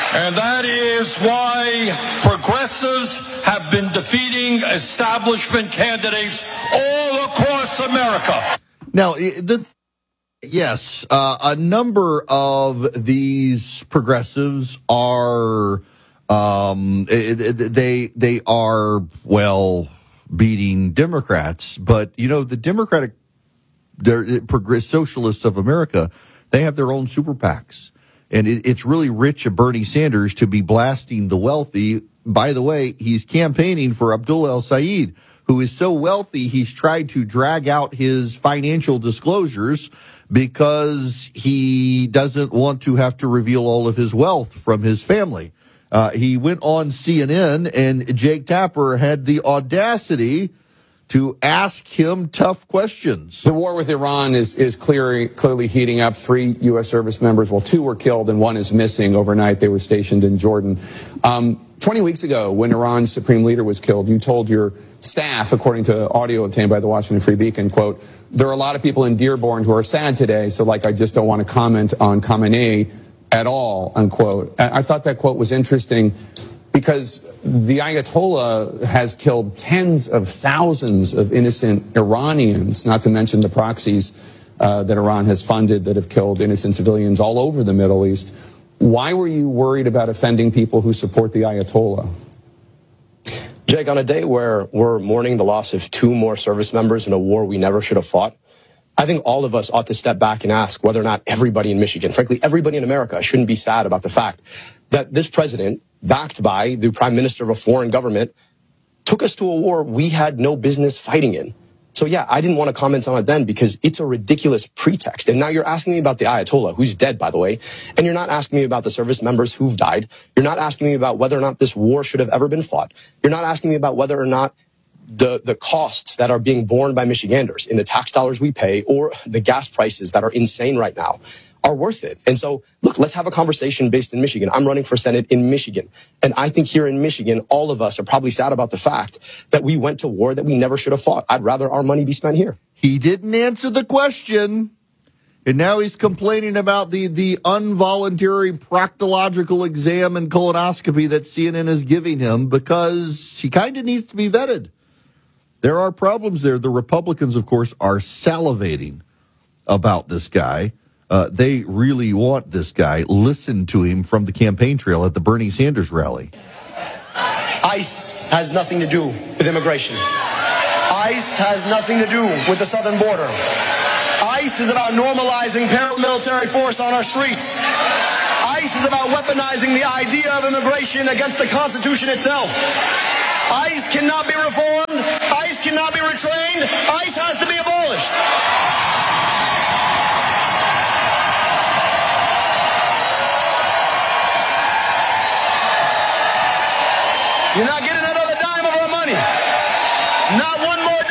And that is why progressives have been defeating establishment candidates all across America. Now, yes, a number of these progressives are, they are, well, beating Democrats. But, you know, the Democratic Socialists of America, they have their own super PACs. And it's really rich of Bernie Sanders to be blasting the wealthy. By the way, he's campaigning for Abdullah El-Sayed, who is so wealthy he's tried to drag out his financial disclosures because he doesn't want to have to reveal all of his wealth from his family. He went on CNN, and Jake Tapper had the audacity to ask him tough questions. The war with Iran is clearly heating up. 3 U.S. service members, well, 2 were killed and 1 is missing overnight. They were stationed in Jordan. 20 weeks ago, when Iran's supreme leader was killed, you told your staff, according to audio obtained by the Washington Free Beacon, quote, "There are a lot of people in Dearborn who are sad today, so like I just don't want to comment on Khamenei at all," unquote. I thought that quote was interesting because the Ayatollah has killed tens of thousands of innocent Iranians, not to mention the proxies that Iran has funded that have killed innocent civilians all over the Middle East. Why were you worried about offending people who support the Ayatollah? Jake, on a day where we're mourning the loss of 2 more service members in a war we never should have fought, I think all of us ought to step back and ask whether or not everybody in Michigan, frankly, everybody in America, shouldn't be sad about the fact that this president, backed by the prime minister of a foreign government, took us to a war we had no business fighting in. So yeah, I didn't want to comment on it then because it's a ridiculous pretext. And now you're asking me about the Ayatollah, who's dead, by the way, and you're not asking me about the service members who've died. You're not asking me about whether or not this war should have ever been fought. You're not asking me about whether or not the costs that are being borne by Michiganders in the tax dollars we pay or the gas prices that are insane right now are worth it. And so, look, let's have a conversation based in Michigan. I'm running for Senate in Michigan. And I think here in Michigan, all of us are probably sad about the fact that we went to war that we never should have fought. I'd rather our money be spent here. He didn't answer the question. And now he's complaining about the involuntary proctological exam and colonoscopy that CNN is giving him because he kind of needs to be vetted. There are problems there. The Republicans, of course, are salivating about this guy. They really want this guy. Listen to him from the campaign trail at the Bernie Sanders rally. ICE has nothing to do with immigration. ICE has nothing to do with the southern border. ICE is about normalizing paramilitary force on our streets. ICE is about weaponizing the idea of immigration against the Constitution itself. ICE cannot be reformed. ICE cannot be retrained. ICE has to be abolished. You're not getting another dime of our money. Not one more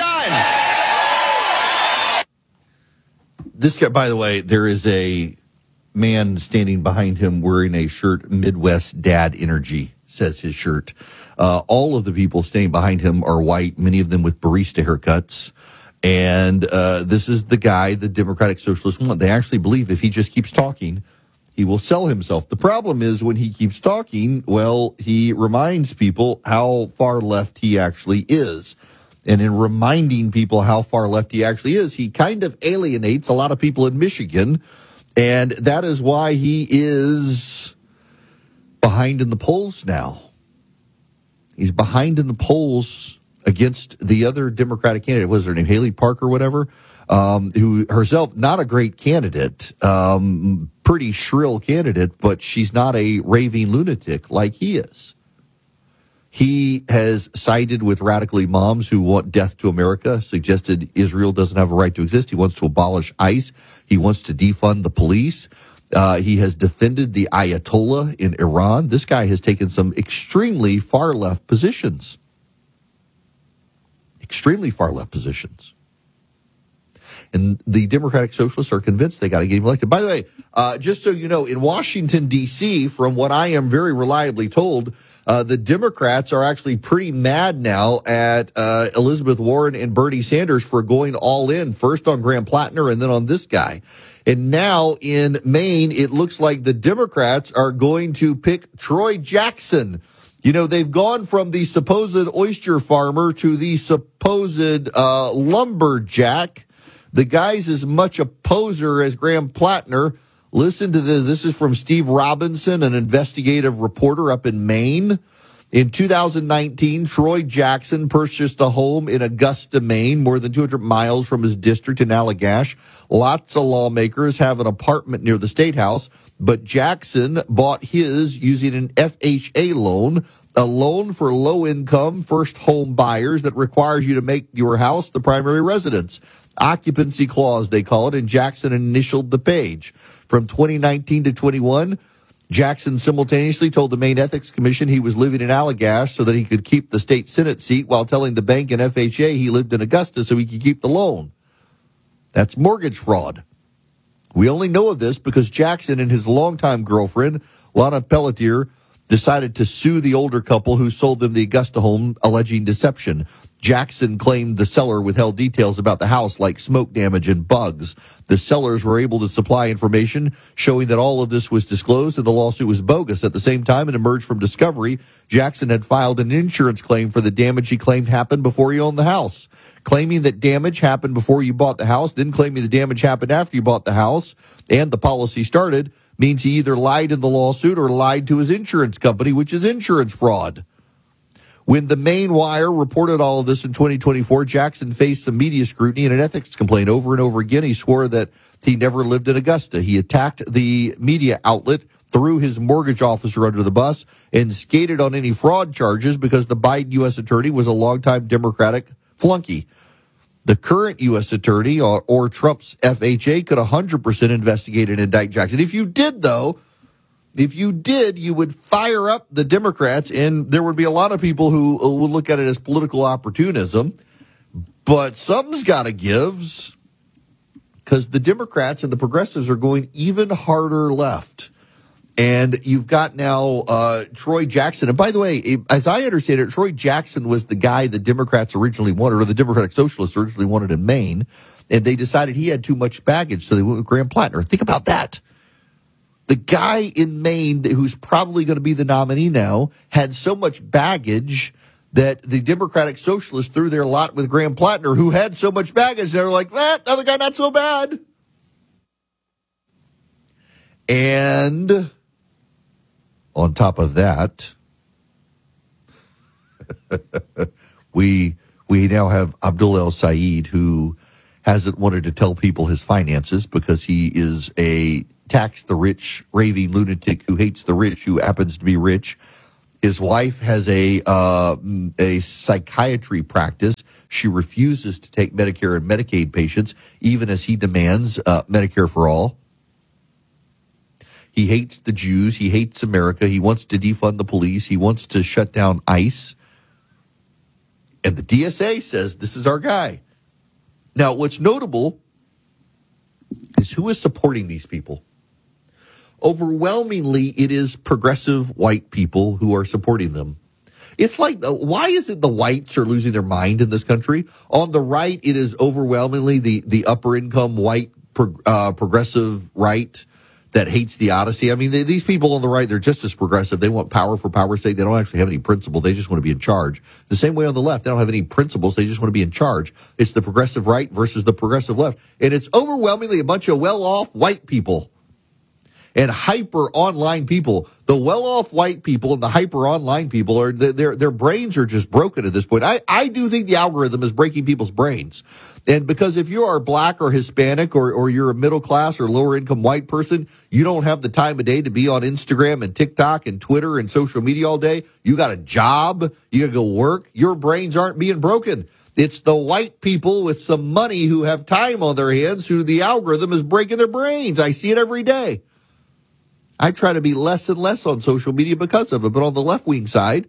dime. This guy, by the way, there is a man standing behind him wearing a shirt, Midwest Dad Energy, says his shirt. All of the people standing behind him are white, many of them with barista haircuts. And this is the guy the Democratic Socialists want. They actually believe if he just keeps talking, he will sell himself. The problem is when he keeps talking, well, he reminds people how far left he actually is. And in reminding people how far left he actually is, he kind of alienates a lot of people in Michigan. And that is why he is behind in the polls now. He's behind in the polls against the other Democratic candidate. What was her name? Haley Parker, whatever, who herself not a great candidate, pretty shrill candidate, but she's not a raving lunatic like he is. He has sided with radical imams who want death to America, suggested Israel doesn't have a right to exist. He wants to abolish ICE. He wants to defund the police. He has defended the Ayatollah in Iran. This guy has taken some extremely far left positions. Extremely far left positions. And the Democratic Socialists are convinced they got to get him elected. By the way, just so you know, in Washington, D.C., from what I am very reliably told, the Democrats are actually pretty mad now at Elizabeth Warren and Bernie Sanders for going all in, first on Graham Plattner and then on this guy. And now in Maine, it looks like the Democrats are going to pick Troy Jackson. You know, they've gone from the supposed oyster farmer to the supposed lumberjack. The guy's as much a poser as Graham Plattner. Listen to this. This is from Steve Robinson, an investigative reporter up in Maine. In 2019, Troy Jackson purchased a home in Augusta, Maine, more than 200 miles from his district in Allagash. Lots of lawmakers have an apartment near the State House, but Jackson bought his using an FHA loan, a loan for low-income first home buyers that requires you to make your house the primary residence. Occupancy clause, they call it, and Jackson initialed the page. From 2019 to 21, Jackson simultaneously told the Maine Ethics Commission he was living in Allagash so that he could keep the state Senate seat while telling the bank and FHA he lived in Augusta so he could keep the loan. That's mortgage fraud. We only know of this because Jackson and his longtime girlfriend, Lana Pelletier, decided to sue the older couple who sold them the Augusta home, alleging deception. Jackson claimed the seller withheld details about the house like smoke damage and bugs. The sellers were able to supply information showing that all of this was disclosed and the lawsuit was bogus. At the same time, it emerged from discovery, Jackson had filed an insurance claim for the damage he claimed happened before he owned the house. Claiming that damage happened before you bought the house, then claiming the damage happened after you bought the house and the policy started means he either lied in the lawsuit or lied to his insurance company, which is insurance fraud. When the Maine Wire reported all of this in 2024, Jackson faced some media scrutiny and an ethics complaint over and over again. He swore that he never lived in Augusta. He attacked the media outlet, threw his mortgage officer under the bus, and skated on any fraud charges because the Biden U.S. attorney was a longtime Democratic flunky. The current U.S. attorney or Trump's FHA could 100% investigate and indict Jackson. If you did, though, you would fire up the Democrats, and there would be a lot of people who would look at it as political opportunism. But something's got to give, because the Democrats and the progressives are going even harder left. And you've got now Troy Jackson. And by the way, as I understand it, Troy Jackson was the guy the Democrats originally wanted, or the Democratic Socialists originally wanted in Maine. And they decided he had too much baggage, so they went with Graham Plattner. Think about that. The guy in Maine who's probably going to be the nominee now had so much baggage that the Democratic Socialists threw their lot with Graham Plattner, who had so much baggage. They were like, other guy not so bad. And on top of that, we now have Abdul El Sayed, who hasn't wanted to tell people his finances because he is a tax the rich, raving lunatic who hates the rich, who happens to be rich. His wife has a psychiatry practice. She refuses to take Medicare and Medicaid patients, even as he demands Medicare for all. He hates the Jews. He hates America. He wants to defund the police. He wants to shut down ICE. And the DSA says, this is our guy. Now, what's notable is who is supporting these people. Overwhelmingly, it is progressive white people who are supporting them. It's like, why is it the whites are losing their mind in this country? On the right, it is overwhelmingly the upper income white progressive right that hates the Odyssey. I mean, these people on the right, they're just as progressive. They want power for power's sake. They don't actually have any principle. They just want to be in charge. The same way on the left, they don't have any principles. They just want to be in charge. It's the progressive right versus the progressive left. And it's overwhelmingly a bunch of well-off white people and hyper online people. The well-off white people and the hyper online people are their brains are just broken at this point. I do think the algorithm is breaking people's brains. And because if you are black or Hispanic or you're a middle class or lower income white person, you don't have the time of day to be on Instagram and TikTok and Twitter and social media all day. You got a job. You got to go work. Your brains aren't being broken. It's the white people with some money who have time on their hands who the algorithm is breaking their brains. I see it every day. I try to be less and less on social media because of it. But on the left-wing side,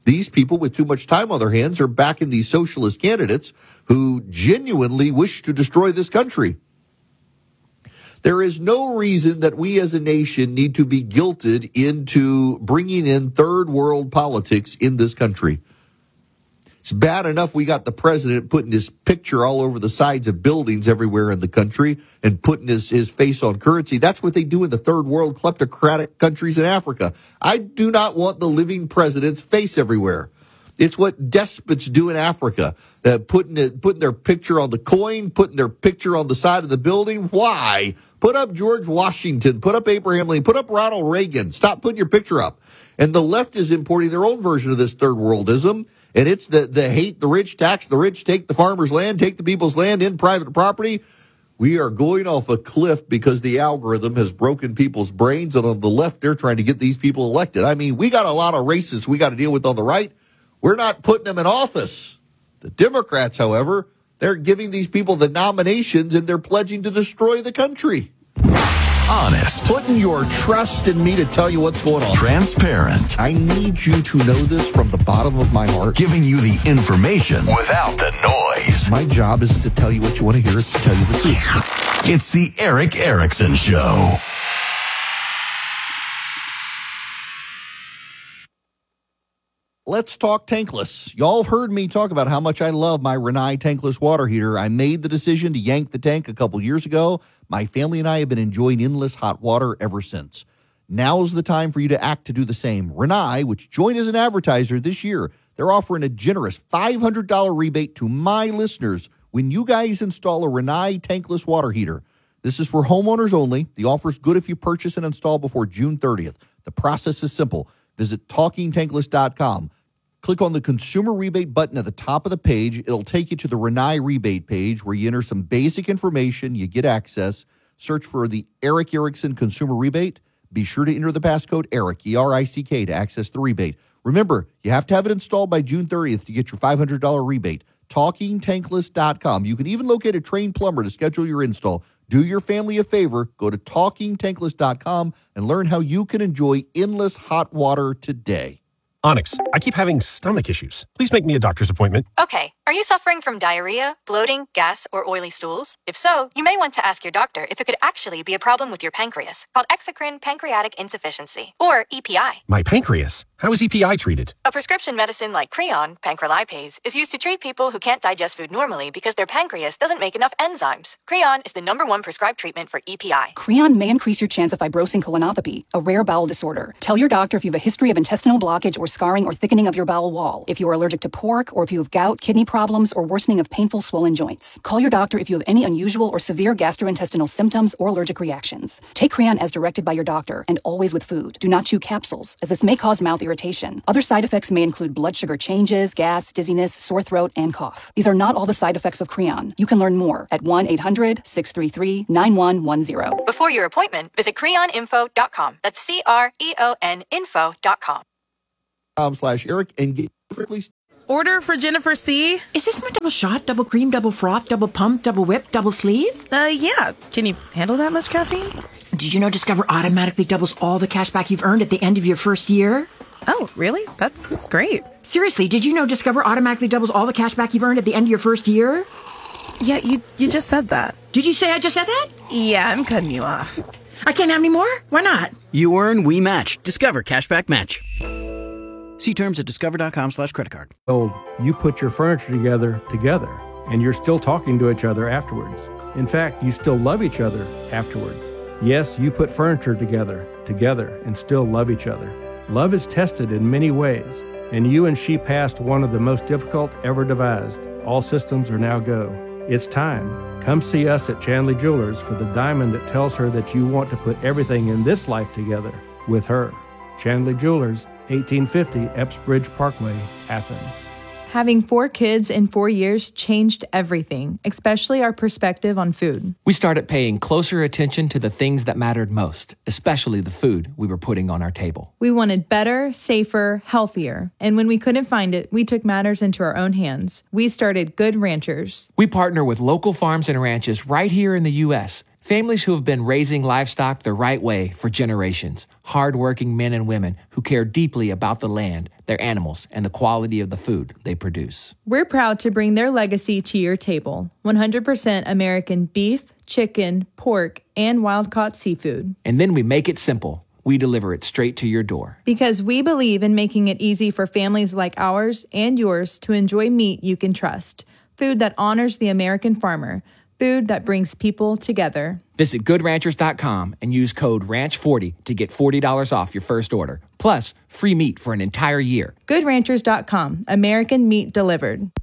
These people with too much time on their hands are backing these socialist candidates who genuinely wish to destroy this country. There is no reason that we as a nation need to be guilted into bringing in third world politics in this country. It's bad enough we got the president putting his picture all over the sides of buildings everywhere in the country and putting his face on currency. That's what they do in the third world kleptocratic countries in Africa. I do not want the living president's face everywhere. It's what despots do in Africa, putting their picture on the coin, putting their picture on the side of the building. Why? Put up George Washington, put up Abraham Lincoln, put up Ronald Reagan. Stop putting your picture up. And the left is importing their own version of this third worldism. And it's the hate the rich, tax the rich, take the farmer's land, take the people's land in private property. We are going off a cliff because the algorithm has broken people's brains. And on the left, they're trying to get these people elected. I mean, we got a lot of racists we got to deal with on the right. We're not putting them in office. The Democrats, however, they're giving these people the nominations and they're pledging to destroy the country. Honest. Putting your trust in me to tell you what's going on. Transparent. I need you to know this from the bottom of my heart. Giving you the information without the noise. My job isn't to tell you what you want to hear, it's to tell you the truth. It's the Erick Erickson Show. Let's talk tankless. Y'all heard me talk about how much I love my Rinnai tankless water heater. I made the decision to yank the tank a couple years ago. My family and I have been enjoying endless hot water ever since. Now's the time for you to act to do the same. Rinnai, which joined as an advertiser this year, they're offering a generous $500 rebate to my listeners when you guys install a Rinnai tankless water heater. This is for homeowners only. The offer's good if you purchase and install before June 30th. The process is simple. Visit TalkingTankless.com. Click on the consumer rebate button at the top of the page. It'll take you to the Rinnai rebate page where you enter some basic information. You get access. Search for the Erick Erickson consumer rebate. Be sure to enter the passcode ERICK, E-R-I-C-K, to access the rebate. Remember, you have to have it installed by June 30th to get your $500 rebate. TalkingTankless.com. You can even locate a trained plumber to schedule your install. Do your family a favor. Go to TalkingTankless.com and learn how you can enjoy endless hot water today. Onyx, I keep having stomach issues. Please make me a doctor's appointment. Okay. Are you suffering from diarrhea, bloating, gas, or oily stools? If so, you may want to ask your doctor if it could actually be a problem with your pancreas, called exocrine pancreatic insufficiency, or EPI. My pancreas? How is EPI treated? A prescription medicine like Creon, pancrelipase, is used to treat people who can't digest food normally because their pancreas doesn't make enough enzymes. Creon is the #1 prescribed treatment for EPI. Creon may increase your chance of fibrosing colonopathy, a rare bowel disorder. Tell your doctor if you have a history of intestinal blockage or scarring or thickening of your bowel wall, if you are allergic to pork, or if you have gout, kidney problems, or worsening of painful swollen joints. Call your doctor if you have any unusual or severe gastrointestinal symptoms or allergic reactions. Take Creon as directed by your doctor and always with food. Do not chew capsules, as this may cause mouth irritation. Other side effects may include blood sugar changes, gas, dizziness, sore throat, and cough. These are not all the side effects of Creon. You can learn more at 1-800-633-9110. Before your appointment, visit creoninfo.com. That's CREON info.com. /Eric and get perfectly. Order for Jennifer C. Is this my double shot, double cream, double froth, double pump, double whip, double sleeve? Yeah. Can you handle that much caffeine? Did you know Discover automatically doubles all the cash back you've earned at the end of your first year? Oh, really? That's great. Seriously, did you know Discover automatically doubles all the cash back you've earned at the end of your first year? Yeah, you just said that. Did you say I just said that? Yeah, I'm cutting you off. I can't have any more? Why not? You earn, we match. Discover Cashback Match. See terms at discover.com/creditcard. You put your furniture together, and you're still talking to each other afterwards. In fact, you still love each other afterwards. Yes, you put furniture together, and still love each other. Love is tested in many ways, and you and she passed one of the most difficult ever devised. All systems are now go. It's time. Come see us at Chandley Jewelers for the diamond that tells her that you want to put everything in this life together with her. Chandley Jewelers, 1850 Epps Bridge Parkway, Athens. Having 4 kids in 4 years changed everything, especially our perspective on food. We started paying closer attention to the things that mattered most, especially the food we were putting on our table. We wanted better, safer, healthier. And when we couldn't find it, we took matters into our own hands. We started Good Ranchers. We partner with local farms and ranches right here in the U.S., Families who have been raising livestock the right way for generations. Hardworking men and women who care deeply about the land, their animals, and the quality of the food they produce. We're proud to bring their legacy to your table. 100% American beef, chicken, pork, and wild-caught seafood. And then we make it simple. We deliver it straight to your door. Because we believe in making it easy for families like ours and yours to enjoy meat you can trust. Food that honors the American farmer. Food that brings people together. Visit GoodRanchers.com and use code RANCH40 to get $40 off your first order. Plus, free meat for an entire year. GoodRanchers.com. American meat delivered.